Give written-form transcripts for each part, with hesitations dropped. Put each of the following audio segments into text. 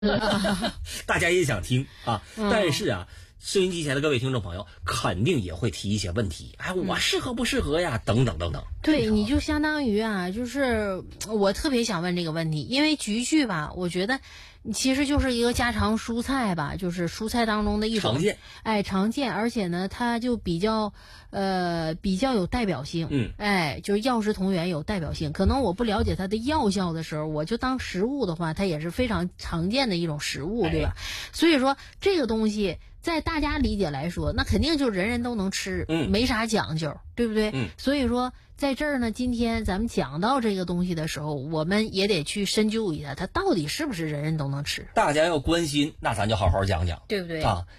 大家也想听啊，但是啊，收音机前的各位听众朋友肯定也会提一些问题，哎，我适合不适合呀？等等等等。 对，你就相当于啊，就是我特别想问这个问题，因为菊苣吧，我觉得其实就是一个家常蔬菜吧，就是蔬菜当中的一种常见， 常见，而且呢，它就比较有代表性，就是药食同源，有代表性。可能我不了解它的药效的时候，我就当食物的话，它也是非常常见的一种食物，对吧？所以说这个东西在大家理解来说，那肯定就人人都能吃，没啥讲究，对不对？所以说在这儿呢，今天咱们讲到这个东西的时候，我们也得去深究一下，它到底是不是人人都能吃。 大家要关心，那咱就好好讲讲， 对不对啊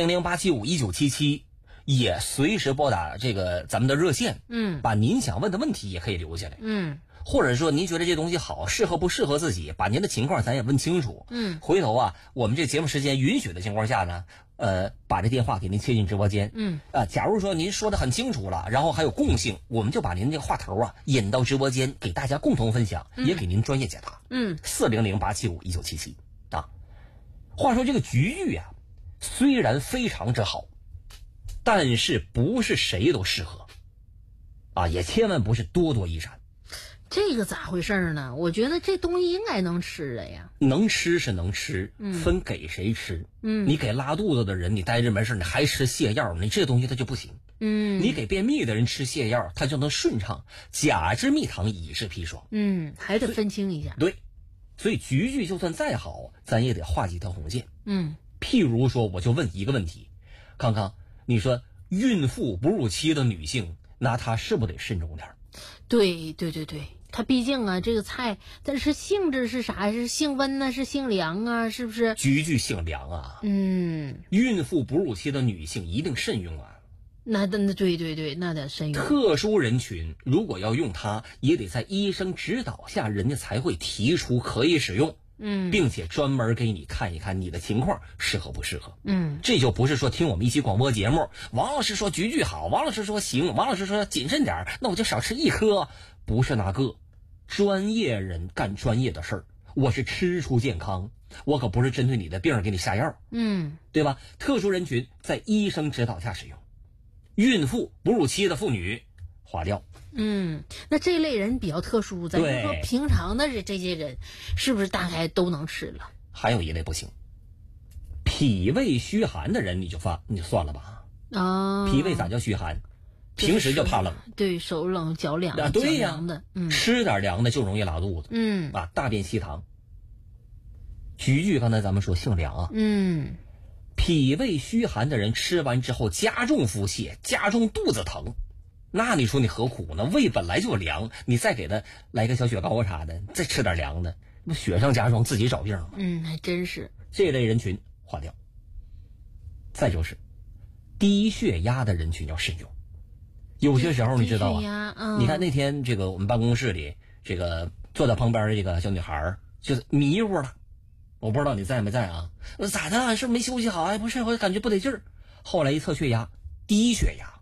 ？400-875-1977也随时拨打这个咱们的热线，把您想问的问题也可以留下来，或者说您觉得这东西好，适合不适合自己，把您的情况咱也问清楚，回头啊，我们这节目时间允许的情况下呢，把这电话给您切进直播间，假如说您说的很清楚了，然后还有共性，我们就把您这个话头啊引到直播间，给大家共同分享，也给您专业解答，400-875-1977啊。话说这个菊苣啊，虽然非常之好，但是不是谁都适合啊，也千万不是多多益善。 这个咋回事呢？我觉得这东西应该能吃的呀。 能吃是能吃，分给谁吃。你给拉肚子的人，你待着没事，你还吃泻药，你这东西它就不行。你给便秘的人吃泻药，它就能顺畅。甲之蜜糖，乙之砒霜。 还得分清一下。 对，所以菊苣就算再好，咱也得画几条红线。譬如说，我就问一个问题，康康，你说孕妇哺乳期的女性，那她是不是得慎重点？ 对，它毕竟啊，这个菜，但是性质是啥？是性温呢？是性凉啊？是不是？ 菊苣性凉啊。孕妇哺乳期的女性一定慎用啊。 那对，那得慎用。 特殊人群如果要用它，也得在医生指导下，人家才会提出可以使用。并且专门给你看一看你的情况适合不适合。这就不是说听我们一期广播节目，王老师说菊苣好，王老师说行，王老师说谨慎点，那我就少吃一颗。不是那个，专业人干专业的事儿，我是吃出健康，我可不是针对你的病给你下药。对吧？特殊人群在医生指导下使用，孕妇、哺乳期的妇女划掉。 那这类人比较特殊，咱就说平常的这些人是不是大概都能吃了？ 还有一类不行，脾胃虚寒的人你就算了吧。脾胃咋叫虚寒？平时就怕冷， 对，手冷脚凉啊，对呀， 的， 吃点凉的就容易拉肚子，大便稀溏。菊苣刚才咱们说性凉啊，脾胃虚寒的人吃完之后加重腹泻，加重肚子疼。那你说你何苦呢？胃本来就凉，你再给他来个小雪糕啥的，再吃点凉的，不雪上加霜，自己找病吗？ 还真是。 这类人群划掉。再就是低血压的人群要慎用。有些时候你知道啊，你看那天这个我们办公室里这个坐在旁边的这个小女孩就是迷糊了，我不知道你在没在啊？咋的？是不是没休息好？不是，我感觉不得劲儿。后来一测血压，低血压。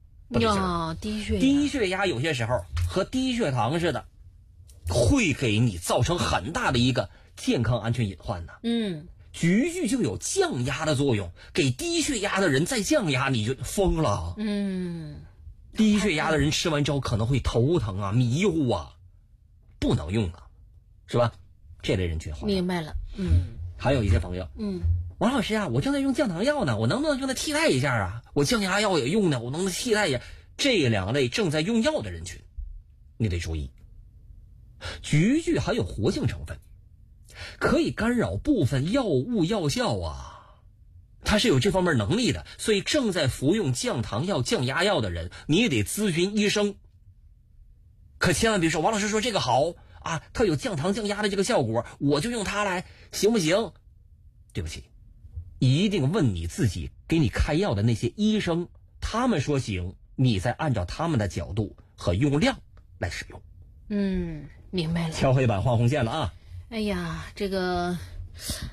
低血压有些时候和低血糖似的，会给你造成很大的一个健康安全隐患的。菊苣就有降压的作用，给低血压的人再降压，你就疯了。低血压的人吃完之后可能会头疼啊、迷糊啊，不能用啊，是吧？这类人群明白了。 还有一些朋友，王老师啊，我正在用降糖药呢，我能不能用它替代一下啊？我降压药也用呢，我能不能替代一下？这两类正在用药的人群，你得注意。菊苣含有活性成分，可以干扰部分药物药效啊，它是有这方面能力的。所以正在服用降糖药、降压药的人，你也得咨询医生。可千万别说王老师说这个好啊，它有降糖降压的这个效果，我就用它来，行不行？对不起，一定问你自己给你开药的那些医生，他们说行，你再按照他们的角度和用量来使用。 明白了。 敲黑板画红线了啊！ 哎呀，这个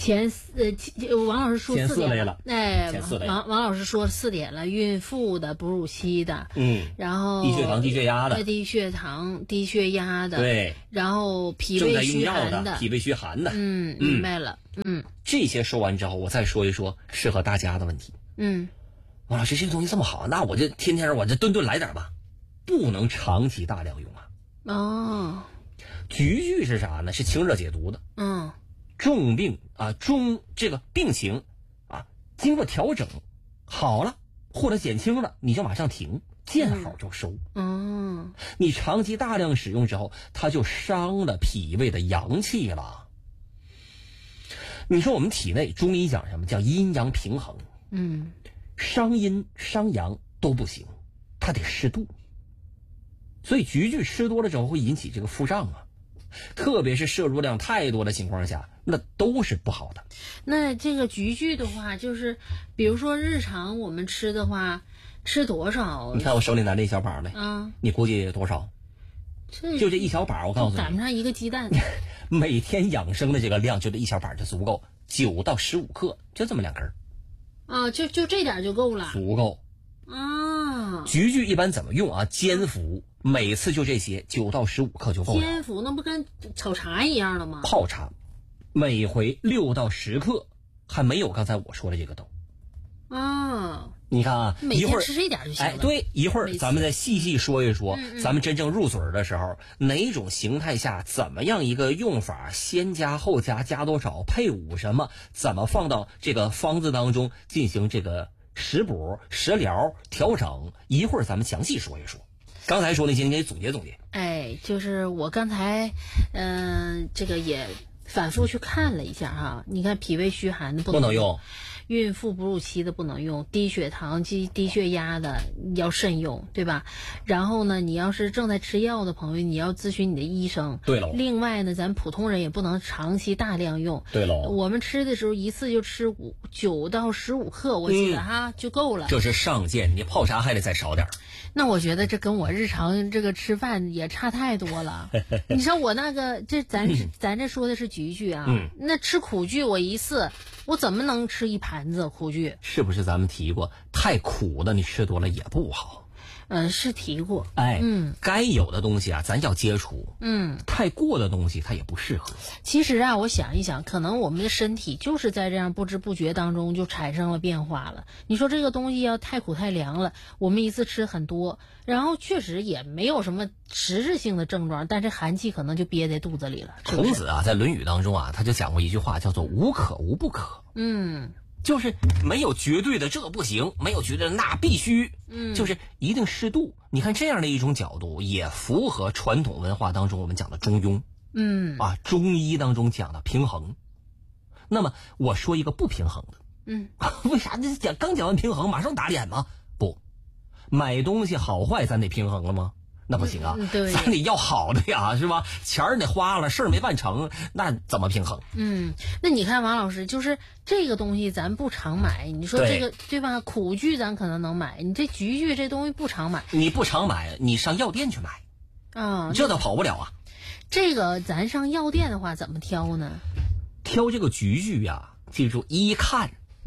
王老师说前 4点了， 哎，王老师说4点了，孕妇的、哺乳期的，然后低血糖、低血压的， 低血糖、低血压的， 对， 然后脾胃虚寒的，脾胃虚寒的， 明白了， 这些说完之后，我再说一说适合大家的问题。王老师，这个东西这么好，那我就天天我这顿来点吧，不能长期大量用啊。 哦， 菊苣是啥呢？是清热解毒的。重病啊，这个病情啊，经过调整好了或者减轻了，你就马上停，见好就收。你长期大量使用之后，它就伤了脾胃的阳气了。你说我们体内中医讲什么叫阴阳平衡？伤阴伤阳都不行，它得适度。所以菊苣吃多了之后会引起这个腹胀啊，特别是摄入量太多的情况下，那都是不好的。 那这个菊苣的话，就是比如说日常我们吃的话，吃多少？ 你看我手里拿这一小把的，你估计多少？就这一小把，我告诉你， 赶不上一个鸡蛋。 每天养生的这个量，就这一小把就足够，9到15克，就这么2根。 就这点就够了， 足够。菊苣一般怎么用啊？煎服，每次就这些，9到15克就够了。 煎服那不跟炒茶一样了吗？ 泡茶，每回6到10克，还没有刚才我说的这个多。你看啊， 每天吃这点就行了。 对，一会儿咱们再细细说一说，咱们真正入嘴的时候，哪种形态下怎么样一个用法，先加后加，加多少，配伍什么，怎么放到这个方子当中进行这个食补、食疗调整，一会儿咱们详细说一说。刚才说那些，你给总结总结。 就是我刚才，这个也反复去看了一下哈。你看脾胃虚寒的不能用，孕妇哺乳期的不能用，低血糖、低血压的要慎用，对吧？然后呢，你要是正在吃药的朋友，你要咨询你的医生。 对喽。 另外呢，咱普通人也不能长期大量用。 对喽。 我们吃的时候一次就吃9到15克，我记得就够了。 这是上限，你泡茶还得再少点。 那我觉得这跟我日常这个吃饭也差太多了。你说我那个咱这说的是菊苣啊，那吃苦苣我一次我怎么能吃一盘子苦苣？ 是不是咱们提过，太苦的你吃多了也不好？ 是提过。 该有的东西啊，咱要接触。太过的东西它也不适合。 其实啊，我想一想，可能我们的身体就是在这样不知不觉当中就产生了变化了。你说这个东西要太苦太凉了，我们一次吃很多，然后确实也没有什么实质性的症状，但是寒气可能就憋在肚子里了。 孔子啊，在《论语》当中啊，他就讲过一句话，叫做“无可无不可”。就是没有绝对的这不行，没有绝对的那必须，就是一定适度。你看这样的一种角度，也符合传统文化当中我们讲的中庸，中医当中讲的平衡。那么我说一个不平衡的，为啥？这刚讲完平衡，马上打脸吗？不，买东西好坏咱得平衡了吗？那不行啊，咱得要好的呀，是吧？钱儿得花了，事儿没办成，那怎么平衡？ 那你看王老师，就是这个东西咱不常买，你说这个 对吧？苦苣咱可能能买，你这菊苣这东西不常买。 你不常买，你上药店去买这都跑不了啊。 这个咱上药店的话怎么挑呢？ 挑这个菊苣呀，记住1看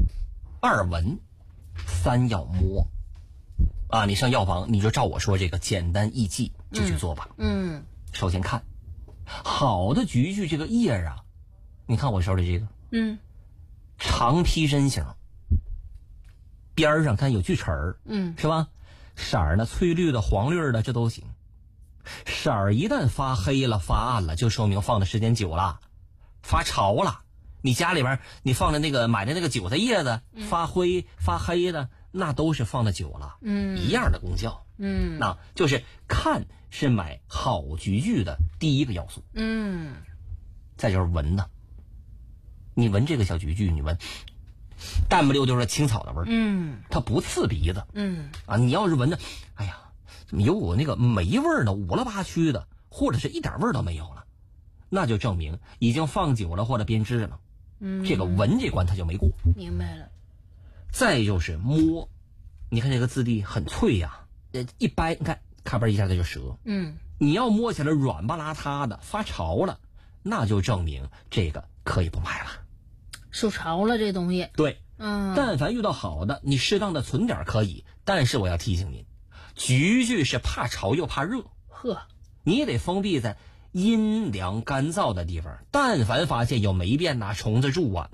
，2闻，3要摸。你上药房你就照我说这个简单易记就去做吧。首先看好的菊苣这个叶啊，你看我手里这个，长披针形，边上看有锯齿儿，是吧？色儿呢翠绿的、黄绿的这都行。色儿一旦发黑了、发暗了，就说明放的时间久了，发潮了。你家里边你放的那个买的那个韭菜叶子发灰发黑的，那都是放的久了，一样的功效。那就是看是买好菊苣的第一个要素。再就是闻呢，你闻这个小菊苣，你闻淡不溜丢的青草的味儿，它不刺鼻子。你要是闻着，哎呀，怎么有股那个霉味儿呢？五了八曲的，或者是一点味儿都没有了，那就证明已经放久了或者编织了。这个闻这关它就没过。 明白了。 再就是摸，你看这个质地很脆呀，一掰，你看咔嘣一下它就折。你要摸起来软巴拉塌的、发潮了，那就证明这个可以不买了。 受潮了这东西。 对，但凡遇到好的，你适当的存点可以，但是我要提醒您，菊苣是怕潮又怕热，你也得封闭在阴凉干燥的地方。但凡发现有霉变虫子蛀啊，